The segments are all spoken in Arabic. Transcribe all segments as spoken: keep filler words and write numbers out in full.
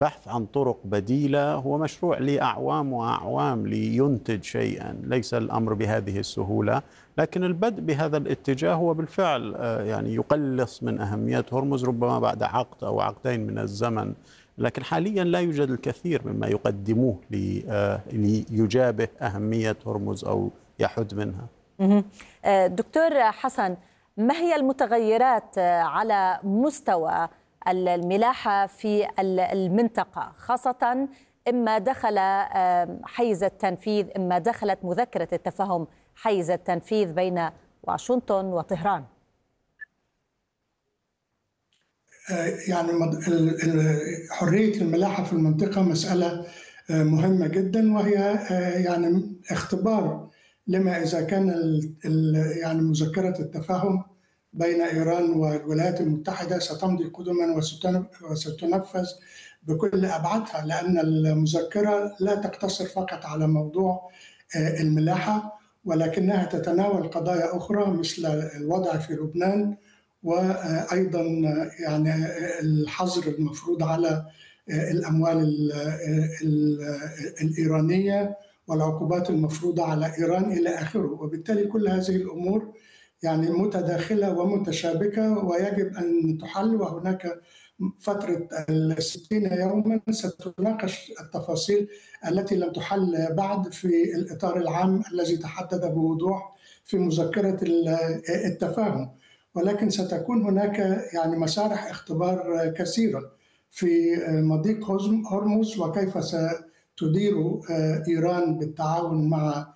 البحث عن طرق بديلة هو مشروع لأعوام وأعوام لينتج شيئا، ليس الأمر بهذه السهولة، لكن البدء بهذا الاتجاه هو بالفعل آه، يعني يقلص من أهمية هرمز ربما بعد عقد أو عقدين من الزمن. لكن حاليا لا يوجد الكثير مما يقدموه لي- آه، ليجابه أهمية هرمز أو يحد منها. مهم. آه، دكتور حسن، ما هي المتغيرات آه، على مستوى الملاحة في ال- المنطقة، خاصة إما دخل آه، حيز التنفيذ، إما دخلت مذكرة التفاهم حيز التنفيذ بين واشنطن وطهران؟ يعني مد- ال- ال- حرية الملاحة في المنطقة مسألة آه، مهمة جدا، وهي آه، يعني اختبار لما إذا كان ال- ال- يعني مذكرة التفاهم بين إيران والولايات المتحدة ستمضي قدما وستن- وستنفذ بكل أبعادها، لأن المذكرة لا تقتصر فقط على موضوع آه، الملاحة، ولكنها تتناول قضايا أخرى مثل الوضع في لبنان، وأيضا يعني الحظر المفروض على الأموال ال- ال- الإيرانية والعقوبات المفروضة على إيران إلى آخره. وبالتالي كل هذه الأمور يعني متداخلة ومتشابكة ويجب أن تحل، وهناك فترة الستين يوما ستناقش التفاصيل التي لم تحل بعد في الإطار العام الذي تحدد بوضوح في مذكرة التفاهم. ولكن ستكون هناك يعني مسارح اختبار كثيرة في مضيق هرمز، وكيف ستدير إيران بالتعاون مع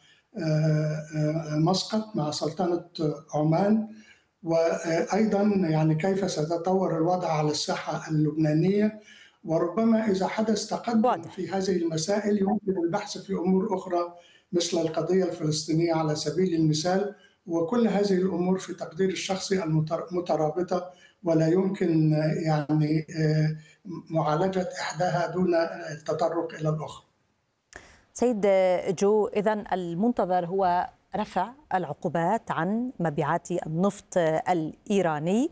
مسقط مع سلطنة عمان، وأيضا يعني كيف سيتطور الوضع على الساحة اللبنانية. وربما إذا حدث تقدم في هذه المسائل يمكن البحث في أمور أخرى مثل القضية الفلسطينية على سبيل المثال. وكل هذه الأمور في تقدير الشخصي مترابطة، ولا يمكن يعني معالجة إحداها دون التطرق إلى الأخرى. سيد جو، إذن المنتظر هو رفع العقوبات عن مبيعات النفط الإيراني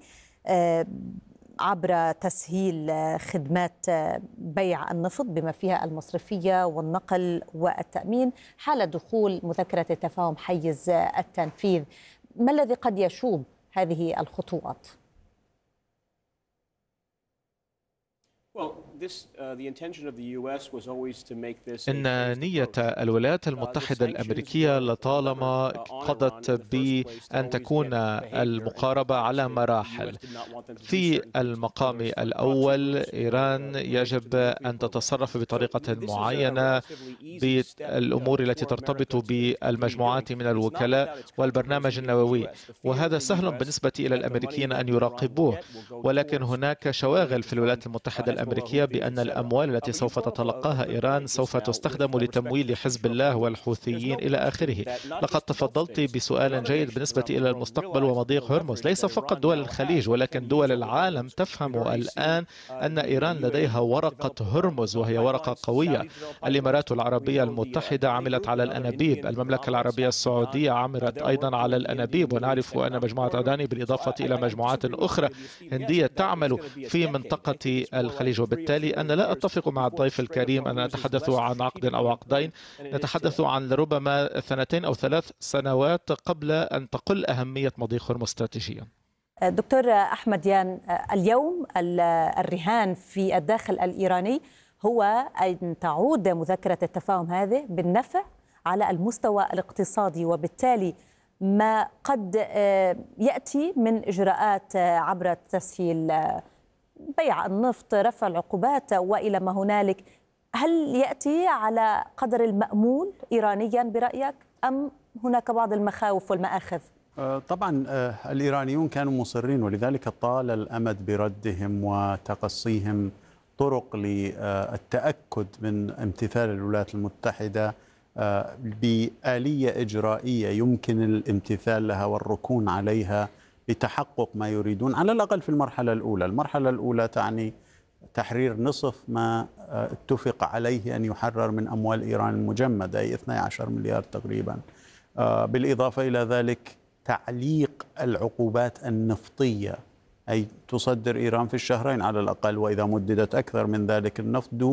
عبر تسهيل خدمات بيع النفط بما فيها المصرفية والنقل والتأمين حال دخول مذكرة التفاهم حيز التنفيذ. ما الذي قد يشوب هذه الخطوات؟ إن نية الولايات المتحدة الأمريكية لطالما قضت بأن تكون المقاربة على مراحل. في المقام الأول إيران يجب أن تتصرف بطريقة معينة بالأمور التي ترتبط بالمجموعات من الوكلاء والبرنامج النووي، وهذا سهل بالنسبة إلى الأمريكيين أن يراقبوه. ولكن هناك شواغل في الولايات المتحدة الأمريكية بأن الأموال التي سوف تتلقاها إيران سوف تستخدم لتمويل حزب الله والحوثيين إلى آخره. لقد تفضلت بسؤال جيد بالنسبة إلى المستقبل ومضيق هرمز. ليس فقط دول الخليج ولكن دول العالم تفهم الآن أن إيران لديها ورقة هرمز، وهي ورقة قوية. الإمارات العربية المتحدة عملت على الأنابيب، المملكة العربية السعودية عملت أيضا على الأنابيب، ونعرف أن مجموعة عداني بالإضافة إلى مجموعات أخرى هندية تعمل في منطقة الخليج. وبالتالي أنا لا أتفق مع الضيف الكريم أن نتحدث عن عقد أو عقدين، نتحدث عن ربما سنتين أو ثلاث سنوات قبل أن تقل أهمية مضيق هرمز استراتيجيا. دكتور أحمد يان، اليوم الرهان في الداخل الإيراني هو أن تعود مذكرة التفاهم هذه بالنفع على المستوى الاقتصادي، وبالتالي ما قد يأتي من إجراءات عبر تسهيل بيع النفط، رفع العقوبات وإلى ما هنالك، هل يأتي على قدر المأمول إيرانيا برأيك، أم هناك بعض المخاوف والمآخذ؟ طبعا الإيرانيون كانوا مصرين، ولذلك طال الأمد بردهم وتقصيهم طرق للتأكد من امتثال الولايات المتحدة بآلية إجرائية يمكن الامتثال لها والركون عليها لتحقق ما يريدون، على الأقل في المرحلة الأولى. المرحلة الأولى تعني تحرير نصف ما اتفق عليه أن يحرر من أموال إيران المجمدة، أي اثني عشر مليار تقريبا. بالإضافة إلى ذلك تعليق العقوبات النفطية أي تصدر إيران في الشهرين على الأقل، وإذا مددت أكثر من ذلك النفط